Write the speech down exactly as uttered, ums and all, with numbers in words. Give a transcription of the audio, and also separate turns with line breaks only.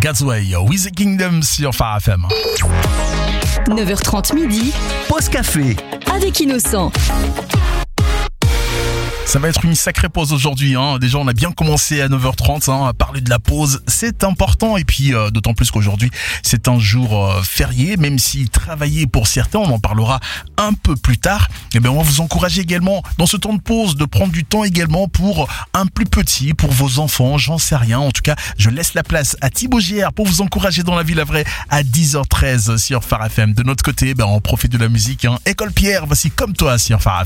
God's Way, With the Kingdom sur Phare F M.
neuf heures trente midi,
Pause café
avec Innocent.
Ça va être une sacrée pause aujourd'hui, hein. Déjà on a bien commencé à neuf heures trente hein, à parler de la pause, c'est important et puis euh, d'autant plus qu'aujourd'hui c'est un jour euh, férié, même si travailler pour certains, on en parlera un peu plus tard. Et bien on va vous encourager également dans ce temps de pause de prendre du temps également pour un plus petit, pour vos enfants, j'en sais rien. En tout cas je laisse la place à Thibaut Gière pour vous encourager dans la vie la vraie à dix heures treize sur Phare F M. De notre côté, ben, on profite de la musique, hein. École Pierre, voici Comme toi sur Phare F M.